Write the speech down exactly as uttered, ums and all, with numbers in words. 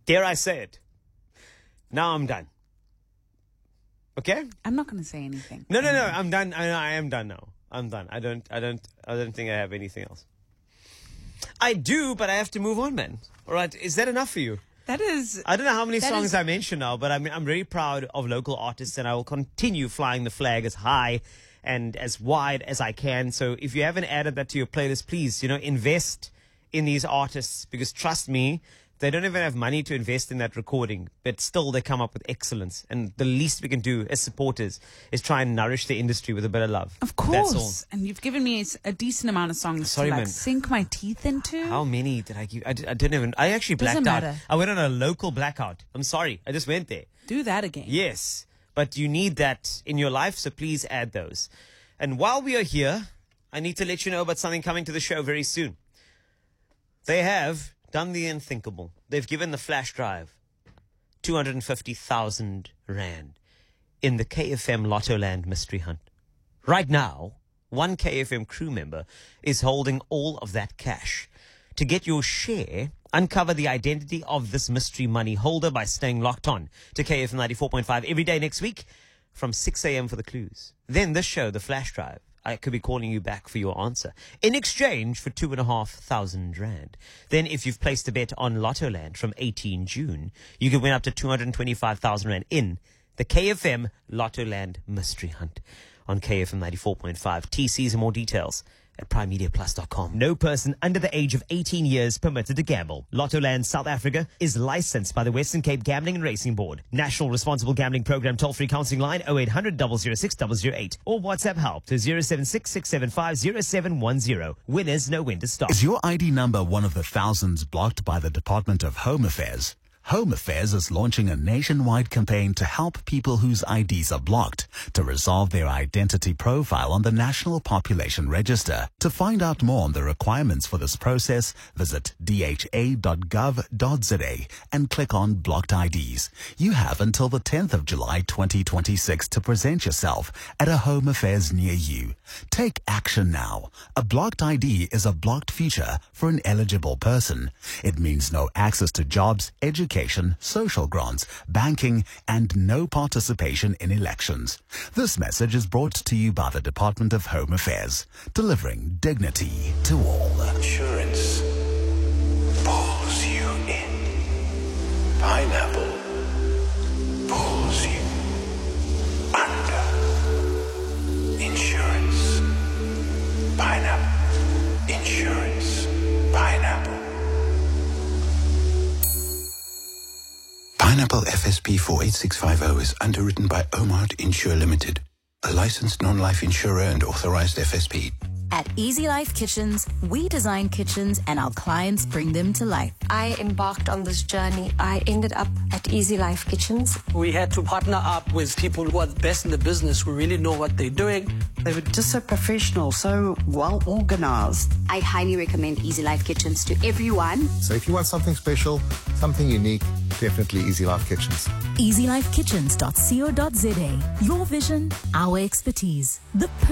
Dare I say it? Now I'm done. Okay? I'm not going to say anything. No, no, no. I'm done. I, I am done now. I'm done. I don't, I don't, I don't think I have anything else. I do, but I have to move on, man. All right. Is that enough for you? That is... I don't know how many songs is, I mentioned now, but I'm, I'm very proud of local artists, and I will continue flying the flag as high and as wide as I can. So if you haven't added that to your playlist, please, you know, invest in these artists, because trust me, they don't even have money to invest in that recording, but still they come up with excellence. And the least we can do as supporters is try and nourish the industry with a bit of love. Of course. That's all. And you've given me a decent amount of songs Sorry, to like man. sink my teeth into. How many did I give? I, did, I didn't even, I actually blacked Doesn't out. matter. I went on a local blackout. I'm sorry. I just went there. Do that again. Yes, but you need that in your life, so please add those. And while we are here, I need to let you know about something coming to the show very soon. They have done the unthinkable. They've given the flash drive two hundred fifty thousand rand in the K F M Lottoland mystery hunt. Right now, one K F M crew member is holding all of that cash. To get your share, uncover the identity of this mystery money holder by staying locked on to K F M ninety-four point five every day next week from six a.m. for the clues. Then this show, the flash drive, I could be calling you back for your answer in exchange for two and a half thousand rand. Then if you've placed a bet on Lottoland from eighteenth of June, you can win up to two hundred twenty-five thousand rand in the K F M Lottoland mystery hunt on K F M ninety-four point five. T Cs and more details at prime media plus dot com. No person under the age of eighteen years permitted to gamble. Lottoland South Africa is licensed by the Western Cape Gambling and Racing Board. National Responsible Gambling Program toll-free counseling line oh eight hundred, double oh six, double oh eight or WhatsApp help to zero seven six, six seven five, zero seven one zero. Winners know when to stop. Is your I D number one of the thousands blocked by the Department of Home Affairs? Home Affairs is launching a nationwide campaign to help people whose I Ds are blocked to resolve their identity profile on the National Population Register. To find out more on the requirements for this process, visit d h a dot gov dot z a and click on Blocked I Ds. You have until the tenth of July twenty twenty-six to present yourself at a Home Affairs near you. Take action now. A blocked I D is a blocked feature for an eligible person. It means no access to jobs, education, social grants, banking, and no participation in elections. This message is brought to you by the Department of Home Affairs, delivering dignity to all. Insurance pulls you in. Pineapple pulls you under. Insurance. Pineapple. Insurance. Pineapple. Pineapple F S P four eight six five zero is underwritten by Omart Insure Limited, a licensed non-life insurer and authorized F S P. At Easy Life Kitchens, we design kitchens and our clients bring them to life. I embarked on this journey. I ended up at Easy Life Kitchens. We had to partner up with people who are the best in the business, who really know what they're doing. They were just so professional, so well organized. I highly recommend Easy Life Kitchens to everyone. So if you want something special, something unique, definitely Easy Life Kitchens. easy life kitchens dot co dot z a. Your vision, our expertise. The